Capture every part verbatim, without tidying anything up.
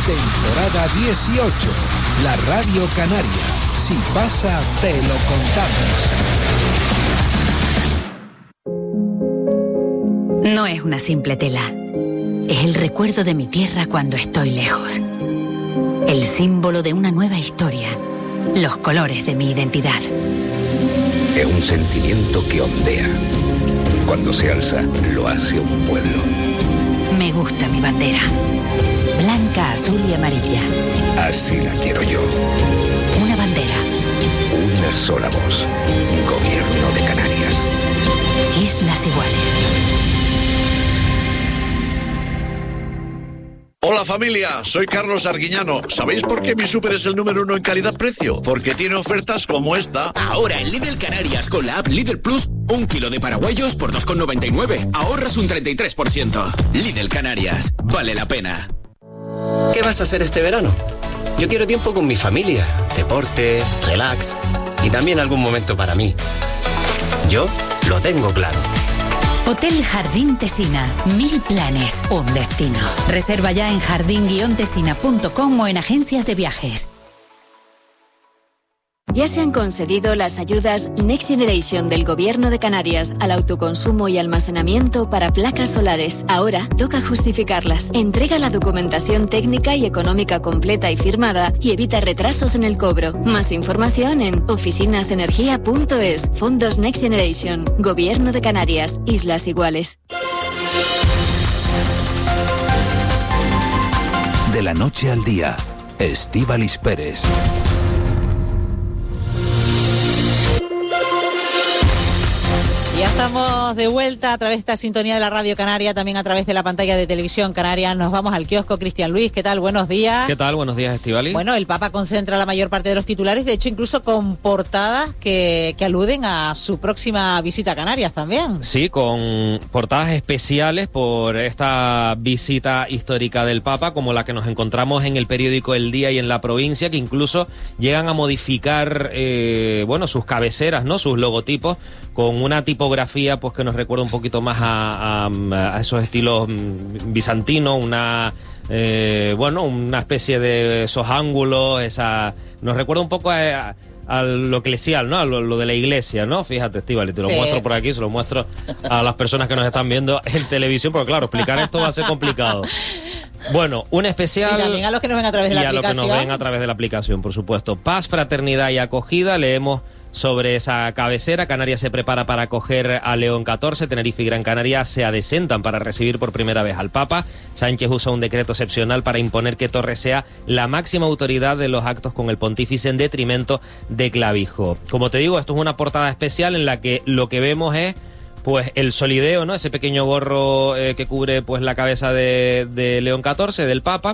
temporada dieciocho. La Radio Canaria. Si pasa, te lo contamos. No es una simple tela. Es el recuerdo de mi tierra cuando estoy lejos. El símbolo de una nueva historia. Los colores de mi identidad. Es un sentimiento que ondea. Cuando se alza, lo hace un pueblo. Me gusta mi bandera. Blanca, azul y amarilla. Así la quiero yo. Una bandera. Una sola voz. Gobierno de Canarias. Islas Iguales. Hola familia, soy Carlos Arguiñano. ¿Sabéis por qué mi súper es el número uno en calidad-precio? Porque tiene ofertas como esta. Ahora en Lidl Canarias con la app Lidl Plus, un kilo de paraguayos por dos con noventa y nueve. Ahorras un treinta y tres por ciento. Lidl Canarias, vale la pena. ¿Qué vas a hacer este verano? Yo quiero tiempo con mi familia, deporte, relax y también algún momento para mí. Yo lo tengo claro. Hotel Jardín Tesina. Mil planes, un destino. Reserva ya en jardín guion tesina punto com o en agencias de viajes. Ya se han concedido las ayudas Next Generation del Gobierno de Canarias al autoconsumo y almacenamiento para placas solares. Ahora toca justificarlas. Entrega la documentación técnica y económica completa y firmada y evita retrasos en el cobro. Más información en oficinasenergia punto es. Fondos Next Generation. Gobierno de Canarias. Islas Iguales. De la noche al día, Estíbaliz Pérez. Ya estamos de vuelta a través de esta sintonía de la Radio Canaria, también a través de la pantalla de Televisión Canaria. Nos vamos al kiosco. Cristian Luis, ¿qué tal? Buenos días. ¿Qué tal? Buenos días, Estíbaliz. Bueno, el Papa concentra la mayor parte de los titulares, de hecho incluso con portadas que, que aluden a su próxima visita a Canarias también. Sí, con portadas especiales por esta visita histórica del Papa, como la que nos encontramos en el periódico El Día y en La Provincia, que incluso llegan a modificar, eh, bueno, sus cabeceras, ¿no? Sus logotipos, con una tipografía pues que nos recuerda un poquito más a, a, a esos estilos bizantinos, una eh, bueno, una especie de esos ángulos, esa nos recuerda un poco a, a, a lo eclesial, ¿no? A lo, lo de la iglesia, ¿no? Fíjate, Estíbaliz, te lo sí. muestro por aquí, se lo muestro a las personas que nos están viendo en televisión, porque claro, explicar esto va a ser complicado. Bueno, un especial... Y también a los que nos ven a través de la y aplicación. a los que nos ven a través de la aplicación, por supuesto. Paz, fraternidad y acogida, leemos sobre esa cabecera. Canarias se prepara para acoger a León catorce. Tenerife y Gran Canaria se adecentan para recibir por primera vez al Papa. Sánchez usa un decreto excepcional para imponer que Torres sea la máxima autoridad de los actos con el pontífice en detrimento de Clavijo. Como te digo, esto es una portada especial en la que lo que vemos es pues el solideo, ¿no? Ese pequeño gorro eh, que cubre pues la cabeza de, de León catorce, del Papa.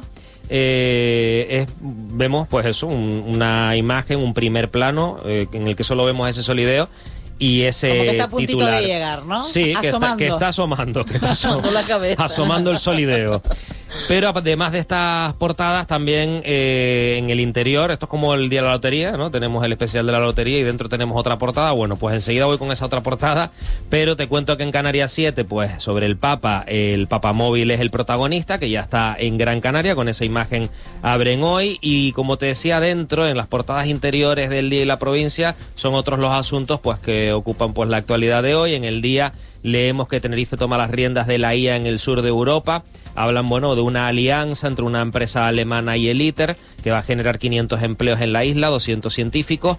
Eh, es, vemos pues eso, un, una imagen, un primer plano eh, en el que solo vemos ese solideo y ese como que está a puntito titular. de llegar, ¿no? Sí, que está, que está asomando, que está asomando la cabeza. asomando el solideo. Pero además de estas portadas, también eh, en el interior, esto es como el día de la lotería, ¿no? Tenemos el especial de la lotería y dentro tenemos otra portada. Bueno, pues enseguida voy con esa otra portada, pero te cuento que en Canarias siete, pues sobre el Papa, el Papa Móvil es el protagonista, que ya está en Gran Canaria, con esa imagen abren hoy, y como te decía, dentro, en las portadas interiores del Día y la Provincia, son otros los asuntos pues que ocupan pues la actualidad de hoy. En el Día leemos que Tenerife toma las riendas de la I A en el sur de Europa. Hablan, bueno, de una alianza entre una empresa alemana y el ITER, que va a generar quinientos empleos en la isla, doscientos científicos.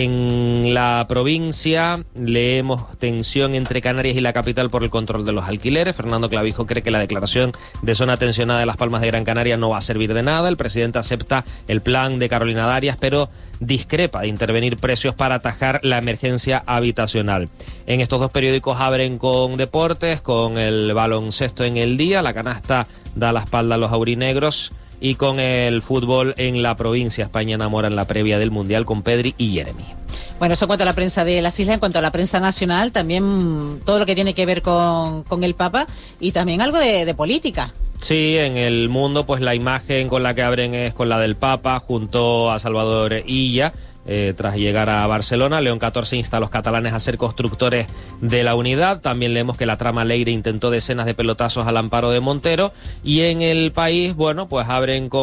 En la provincia leemos tensión entre Canarias y la capital por el control de los alquileres. Fernando Clavijo cree que la declaración de zona tensionada de Las Palmas de Gran Canaria no va a servir de nada. El presidente acepta el plan de Carolina Darias, pero discrepa de intervenir precios para atajar la emergencia habitacional. En estos dos periódicos abren con deportes, con el baloncesto en el Día, la canasta da la espalda a los aurinegros, y con el fútbol en la provincia. España enamora en la previa del Mundial con Pedri y Jeremy. Bueno, eso en cuanto a la prensa de las islas. En cuanto a la prensa nacional, también todo lo que tiene que ver con, con el Papa y también algo de, de política. Sí, en El Mundo, pues la imagen con la que abren es con la del Papa junto a Salvador Illa. Eh, tras llegar a Barcelona, León catorce insta a los catalanes a ser constructores de la unidad. También leemos que la trama Leire intentó decenas de pelotazos al amparo de Montero. Y en El País, bueno, pues abren con